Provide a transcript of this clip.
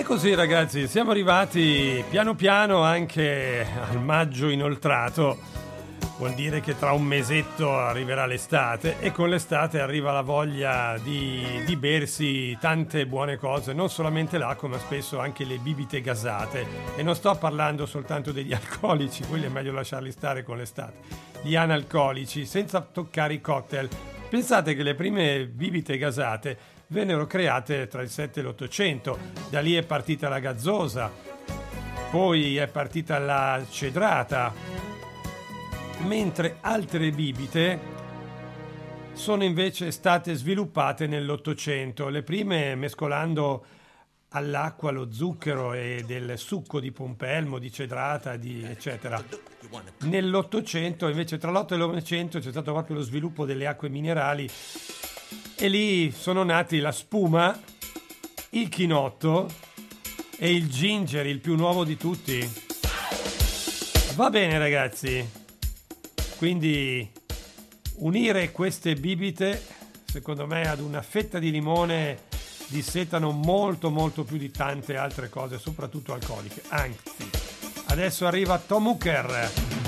così ragazzi, siamo arrivati piano piano anche al maggio inoltrato, vuol dire che tra un mesetto arriverà l'estate e con l'estate arriva la voglia di bersi tante buone cose, non solamente l'acqua ma spesso anche le bibite gasate, e non sto parlando soltanto degli alcolici, quelli è meglio lasciarli stare con l'estate, gli analcolici, senza toccare i cocktail. Pensate che le prime bibite gasate vennero create tra il 7 e l'800, da lì è partita la gazzosa, poi è partita la cedrata, mentre altre bibite sono invece state sviluppate nell'Ottocento, le prime mescolando all'acqua lo zucchero e del succo di pompelmo, di cedrata, eccetera. Nell'Ottocento invece, tra l'8 e l'900, c'è stato proprio lo sviluppo delle acque minerali e lì sono nati la spuma, il chinotto e il ginger, il più nuovo di tutti. Va bene ragazzi, quindi unire queste bibite secondo me ad una fetta di limone dissetano molto molto più di tante altre cose, soprattutto alcoliche. Anzi, adesso arriva Tom Hooker.